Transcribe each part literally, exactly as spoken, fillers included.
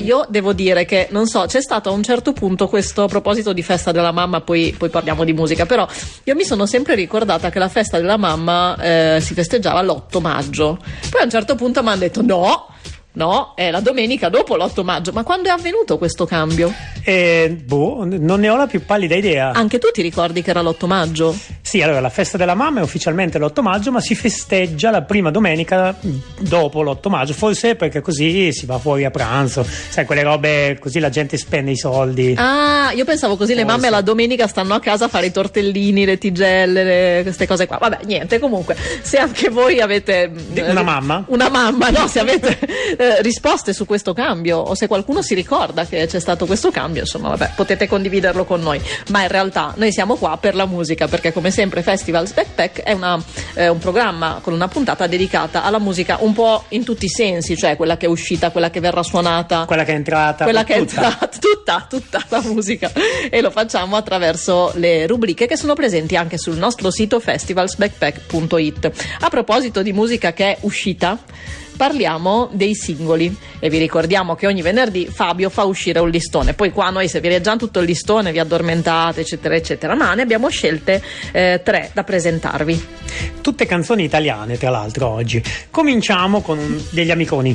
io devo dire che, non so, c'è stato a un certo punto questo, a proposito di festa della mamma, poi, poi parliamo di musica, però io mi sono sempre ricordata che la festa della mamma eh, si festeggiava l'otto maggio. Poi a un certo punto mi hanno detto no, no, è la domenica dopo l'otto maggio. Ma quando è avvenuto questo cambio? Eh, boh, non ne ho la più pallida idea. Anche tu ti ricordi che era l'otto maggio? Sì, allora la festa della mamma è ufficialmente l'otto maggio, ma si festeggia la prima domenica dopo l'otto maggio, forse perché così si va fuori a pranzo, sai, quelle robe così la gente spende i soldi. Ah, io pensavo così, forse. Le mamme la domenica stanno a casa a fare i tortellini, le tigelle, le, queste cose qua. Vabbè, niente, comunque, se anche voi avete una mamma? Una mamma, no, se avete eh, risposte su questo cambio, o se qualcuno si ricorda che c'è stato questo cambio, insomma, vabbè, potete condividerlo con noi. Ma in realtà noi siamo qua per la musica, perché come sempre Festivals Backpack è una, eh, un programma con una puntata dedicata alla musica un po' in tutti i sensi, cioè quella che è uscita, quella che verrà suonata, quella che è entrata, quella che tutta. è entrata, tutta, tutta la musica, e lo facciamo attraverso le rubriche che sono presenti anche sul nostro sito festivals backpack punto it. A proposito di musica che è uscita, parliamo dei singoli e vi ricordiamo che ogni venerdì Fabio fa uscire un listone. Poi qua noi, se vi leggiamo tutto il listone, vi addormentate, eccetera eccetera, ma ne abbiamo scelte eh, tre da presentarvi. Tutte canzoni italiane, tra l'altro, oggi. Cominciamo con un, degli amiconi.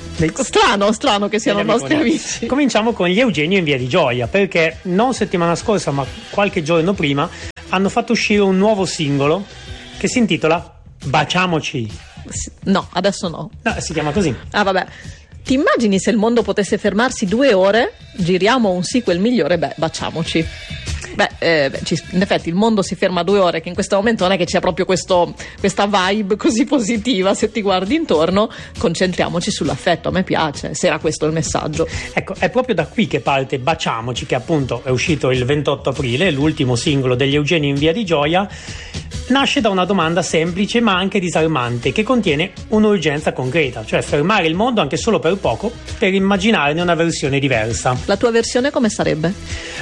Strano, strano che siano nostri amici. Cominciamo con gli Eugenio in Via di Gioia, perché non settimana scorsa, ma qualche giorno prima, hanno fatto uscire un nuovo singolo che si intitola Baciamoci. No, adesso no. No, si chiama così. Ah, vabbè. Ti immagini se il mondo potesse fermarsi due ore? Giriamo un sequel migliore? Beh, baciamoci. Beh, eh, beh ci, in effetti il mondo si ferma due ore, che in questo momento non è che c'è proprio questo, questa vibe così positiva. Se ti guardi intorno, concentriamoci sull'affetto. A me piace, se era questo il messaggio. Ecco, è proprio da qui che parte Baciamoci, che appunto è uscito il ventotto aprile, l'ultimo singolo degli Eugenio in Via di Gioia. Nasce da una domanda semplice ma anche disarmante, che contiene un'urgenza concreta, cioè fermare il mondo anche solo per poco per immaginarne una versione diversa. La tua versione come sarebbe?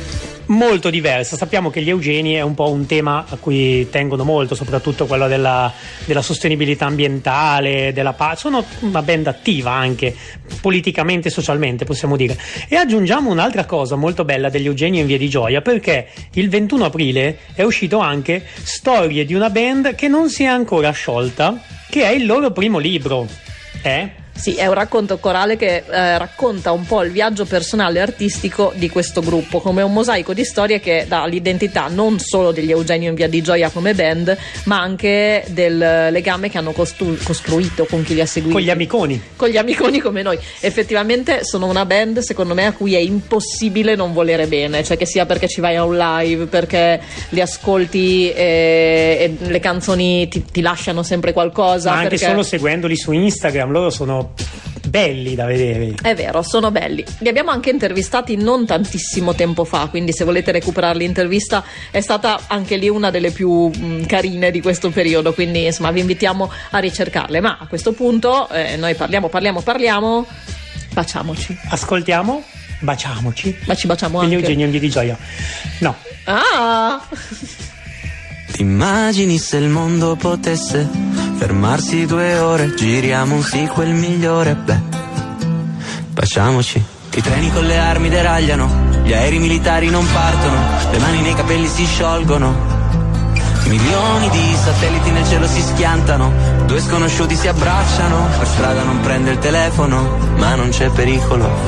Molto diversa. Sappiamo che gli Eugeni è un po' un tema a cui tengono molto, soprattutto quello della, della sostenibilità ambientale, della pace. Sono una band attiva anche politicamente e socialmente, possiamo dire. E aggiungiamo un'altra cosa molto bella degli Eugeni in Via di Gioia, perché il ventuno aprile è uscito anche Storie di una band che non si è ancora sciolta, che è il loro primo libro. Eh? Sì, è un racconto corale che eh, racconta un po' il viaggio personale e artistico di questo gruppo, come un mosaico di storie che dà l'identità non solo degli Eugenio in Via di Gioia come band, ma anche del legame che hanno costru- costruito con chi li ha seguiti. Con gli amiconi. Con gli amiconi come noi. Effettivamente sono una band, secondo me, a cui è impossibile non volere bene, cioè che sia perché ci vai a un live, perché li ascolti e, e le canzoni ti, ti lasciano sempre qualcosa. Ma anche perché... solo seguendoli su Instagram, loro sono belli da vedere. È vero, sono belli. Li abbiamo anche intervistati non tantissimo tempo fa, quindi se volete recuperare l'intervista è stata anche lì una delle più mh, carine di questo periodo, quindi insomma vi invitiamo a ricercarle. Ma a questo punto eh, noi parliamo, parliamo, parliamo, baciamoci. Ascoltiamo Baciamoci. Ma ci baciamo anche. Gli Eugenio in Via di Gioia. No. Ah! Ti immagini se il mondo potesse fermarsi due ore, giriamo un sequel migliore, beh, baciamoci. I treni con le armi deragliano, gli aerei militari non partono, le mani nei capelli si sciolgono. Milioni di satelliti nel cielo si schiantano, due sconosciuti si abbracciano, per strada non prende il telefono, ma non c'è pericolo,